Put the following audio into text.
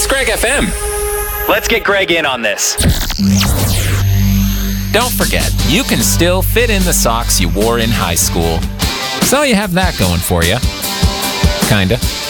It's Greg FM. Let's get Greg in on this. Don't forget, you can still fit in the socks you wore in high school. So you have that going for you. Kinda.